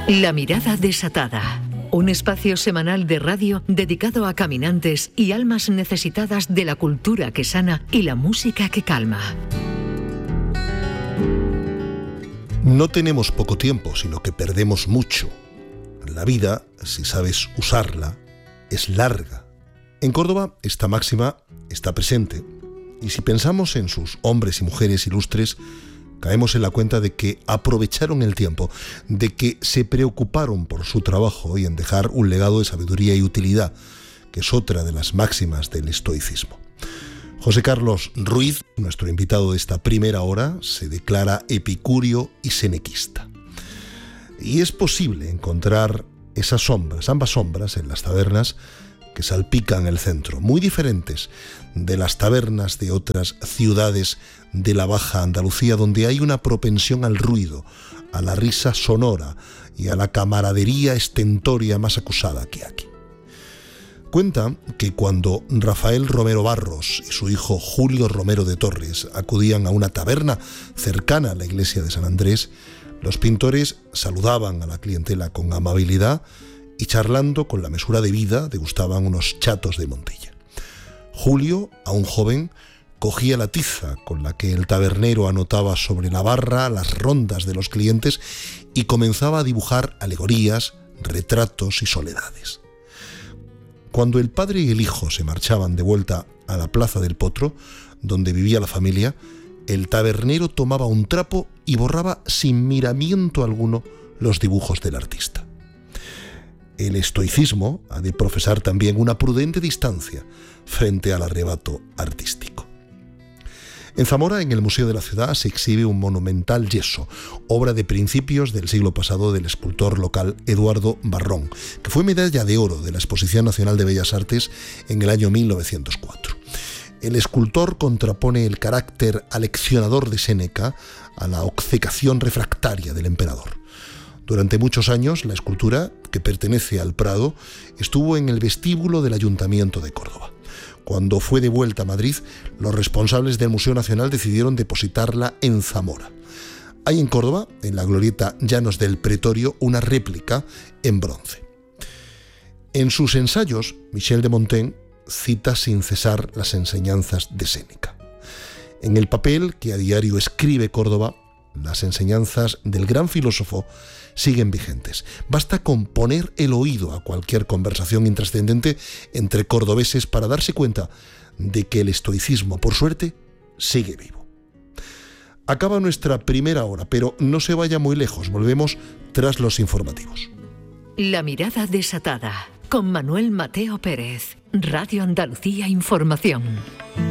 La mirada desatada. Un espacio semanal de radio dedicado a caminantes y almas necesitadas de la cultura que sana y la música que calma. No tenemos poco tiempo, sino que perdemos mucho. La vida, si sabes usarla, es larga. En Córdoba esta máxima está presente, y si pensamos en sus hombres y mujeres ilustres, caemos en la cuenta de que aprovecharon el tiempo, de que se preocuparon por su trabajo y en dejar un legado de sabiduría y utilidad, que es otra de las máximas del estoicismo. José Carlos Ruiz, nuestro invitado de esta primera hora, se declara epicúreo y senequista. Y es posible encontrar esas sombras, ambas sombras, en las tabernas que salpican el centro, muy diferentes de las tabernas de otras ciudades de la Baja Andalucía, donde hay una propensión al ruido, a la risa sonora y a la camaradería estentórea más acusada que aquí. Cuenta que cuando Rafael Romero Barros y su hijo Julio Romero de Torres acudían a una taberna cercana a la iglesia de San Andrés, los pintores saludaban a la clientela con amabilidad y charlando con la mesura debida degustaban unos chatos de Montilla. Julio, aún joven, cogía la tiza con la que el tabernero anotaba sobre la barra las rondas de los clientes y comenzaba a dibujar alegorías, retratos y soledades. Cuando el padre y el hijo se marchaban de vuelta a la Plaza del Potro, donde vivía la familia, el tabernero tomaba un trapo y borraba sin miramiento alguno los dibujos del artista. El estoicismo ha de profesar también una prudente distancia frente al arrebato artístico. En Zamora, en el Museo de la Ciudad, se exhibe un monumental yeso, obra de principios del siglo pasado del escultor local Eduardo Barrón, que fue medalla de oro de la Exposición Nacional de Bellas Artes en el año 1904. El escultor contrapone el carácter aleccionador de Séneca a la obcecación refractaria del emperador. Durante muchos años, la escultura, que pertenece al Prado, estuvo en el vestíbulo del Ayuntamiento de Córdoba. Cuando fue de vuelta a Madrid, los responsables del Museo Nacional decidieron depositarla en Zamora. Hay en Córdoba, en la glorieta Llanos del Pretorio, una réplica en bronce. En sus ensayos, Michel de Montaigne cita sin cesar las enseñanzas de Séneca. En el papel que a diario escribe Córdoba, las enseñanzas del gran filósofo siguen vigentes. Basta con poner el oído a cualquier conversación intrascendente entre cordobeses para darse cuenta de que el estoicismo, por suerte, sigue vivo. Acaba nuestra primera hora, pero no se vaya muy lejos. Volvemos tras los informativos. La mirada desatada, con Manuel Mateo Pérez, Radio Andalucía Información.